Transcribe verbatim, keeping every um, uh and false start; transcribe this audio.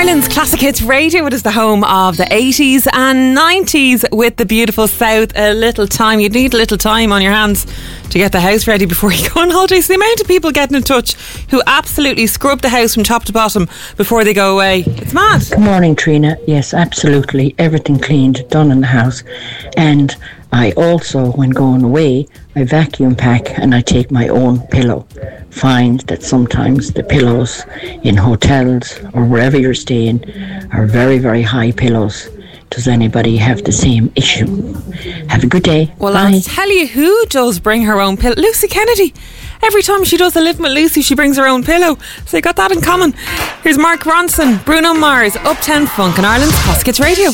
Ireland's Classic Hits Radio. It is the home of the eighties and nineties with the beautiful South. A little time, you'd need a little time on your hands to get the house ready before you go on holidays. The amount of people getting in touch who absolutely scrub the house from top to bottom before they go away, it's mad. Good morning, Trina. Yes, absolutely, everything cleaned, done in the house. And I also, when going away, I vacuum pack and I take my own pillow. Find that sometimes the pillows in hotels or wherever you're staying are very, very high pillows. Does anybody have the same issue? Have a good day. Well, Bye. I'll tell you who does bring her own pillow. Lucy Kennedy. Every time she does a Living with Lucy, she brings her own pillow. So you got that in common. Here's Mark Ronson, Bruno Mars, Uptown Funk, and Ireland's Classic Hits Radio.